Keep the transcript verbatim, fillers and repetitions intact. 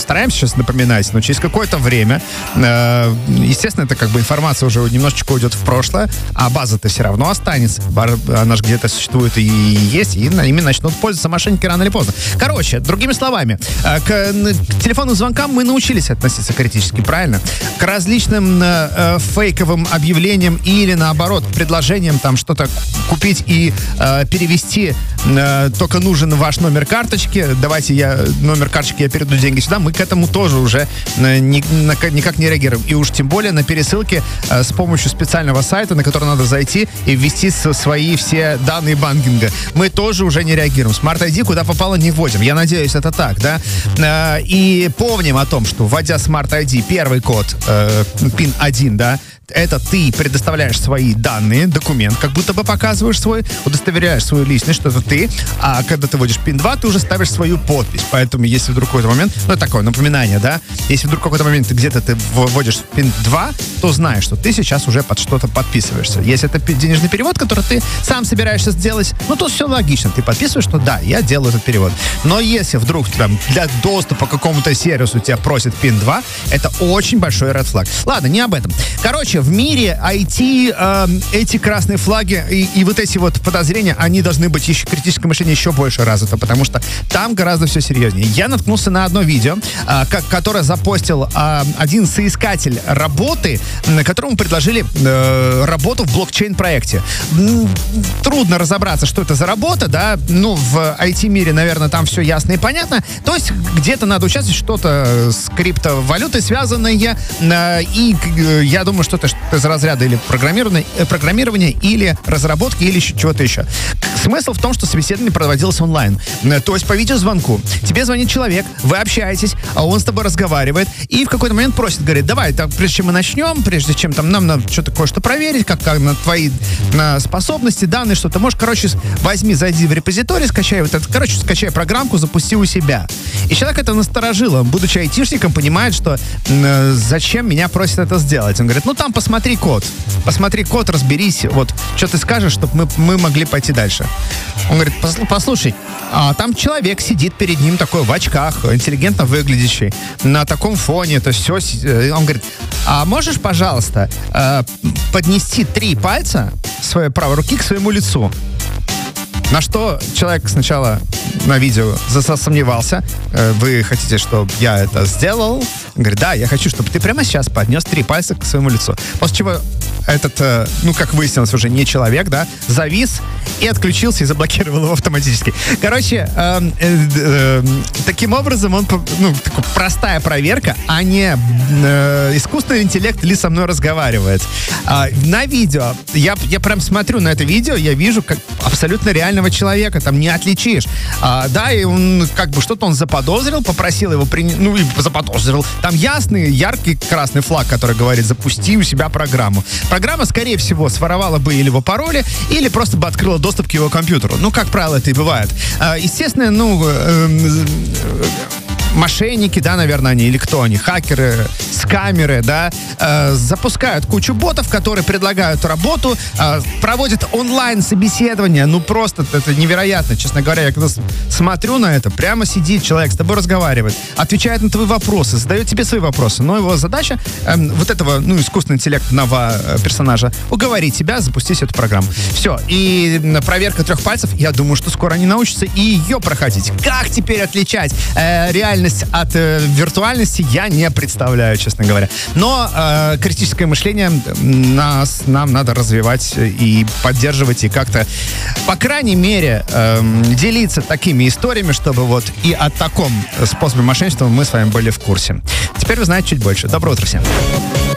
постараемся сейчас напоминать, но через какое-то время, э, естественно, это как бы информация уже немножечко уйдет в прошлое, а база-то все равно останется. Она же где-то существует и есть, и ими начнут пользоваться мошенники рано или поздно. Короче, другими словами, к, к телефонным звонкам мы научились относиться критически, правильно? К различным э, фейковым объявлениям или, наоборот, предложениям там что-то купить и э, перевести, э, только нужен ваш номер карточки, давайте я номер карточки, я перейду деньги сюда, мы к этому тоже уже э, ни, на, никак не реагируем. И уж тем более на пересылке э, с помощью специального сайта, на который надо зайти и ввести свои все данные банкинга. Мы тоже уже не реагируем. Smart ай ди куда попало не вводим. Я надеюсь, это так, да? Э, и помним о том, что вводя Smart ай ди, первый код, э, пин один, да, это ты предоставляешь свои данные, документ, как будто бы показываешь свой, удостоверяешь свою личность, что это ты, а когда ты вводишь пин два, ты уже ставишь свою подпись. Поэтому, если вдруг какой-то момент, ну, это такое напоминание, да, если вдруг какой-то момент ты где-то ты вводишь пин два, то знаешь, что ты сейчас уже под что-то подписываешься. Если это денежный перевод, который ты сам собираешься сделать, ну, то все логично. Ты подписываешь, что да, я делаю этот перевод. Но если вдруг там для доступа к какому-то сервису тебя просит пин два, это очень большой red flag. Ладно, не об этом. Короче, в мире ай ти э, эти красные флаги и, и вот эти вот подозрения, они должны быть еще, критическое мышление еще больше развито, потому что там гораздо все серьезнее. Я наткнулся на одно видео, э, как, которое запостил э, один соискатель работы, которому предложили э, работу в блокчейн-проекте. Трудно разобраться, что это за работа, да, ну, в ай ти-мире, наверное, там все ясно и понятно. То есть где-то надо участвовать, что-то с криптовалютой связанное, э, и э, я думаю, что это из разряда или программирования, программирования, или разработки, или еще чего-то еще. Смысл в том, что собеседование проводилось онлайн. То есть по видеозвонку. Тебе звонит человек, вы общаетесь, а он с тобой разговаривает, и в какой-то момент просит, говорит, давай, так, прежде чем мы начнем, прежде чем там нам надо что-то кое-что проверить, как, как на твои на способности, данные, что ты можешь, короче, возьми, зайди в репозиторий, скачай вот это, короче, скачай программку, запусти у себя. И человек это насторожило, будучи айтишником, понимает, что э, зачем меня просят это сделать. Он говорит, ну там посмотри код, посмотри код, разберись, вот, что ты скажешь, чтобы мы, мы могли пойти дальше. Он говорит, послушай, а там человек сидит перед ним такой в очках, интеллигентно выглядящий, на таком фоне, то все. Он говорит, а можешь, пожалуйста, поднести три пальца своей правой руки к своему лицу? На что человек сначала на видео засомневался. Вы хотите, чтобы я это сделал? Он говорит, да, я хочу, чтобы ты прямо сейчас поднес три пальца к своему лицу. После чего этот, ну, как выяснилось, уже не человек, да, завис и отключился и заблокировал его автоматически. Короче, э, э, э, таким образом, он, ну, такая простая проверка, а не э, искусственный интеллект ли со мной разговаривает. А, на видео, я, я прям смотрю на это видео, я вижу как абсолютно реального человека, там не отличишь. А, да, и он как бы что-то он заподозрил, попросил его, при, ну, и заподозрил. Там ясный, яркий красный флаг, который говорит, запусти у себя программу. Программа, скорее всего, своровала бы или его пароли, или просто бы открыла доступ к его компьютеру. Ну, как правило, это и бывает. Естественно, ну, мошенники, да, наверное, они, или кто они, хакеры, скамеры, да, э, запускают кучу ботов, которые предлагают работу, э, проводят онлайн-собеседование, ну, просто это невероятно, честно говоря, я когда смотрю на это, прямо сидит человек, с тобой разговаривает, отвечает на твои вопросы, задает тебе свои вопросы, но его задача, э, вот этого, ну, искусственного интеллектного персонажа, уговорить тебя запустить эту программу. Все, и проверка трех пальцев, я думаю, что скоро они научатся и ее проходить. Как теперь отличать э, реальность от э, виртуальности, я не представляю, честно говоря. Но э, критическое мышление нас, нам надо развивать и поддерживать, и как-то, по крайней мере, э, делиться такими историями, чтобы вот и о таком способе мошенничества мы с вами были в курсе. Теперь вы знаете чуть больше. Доброе утро всем.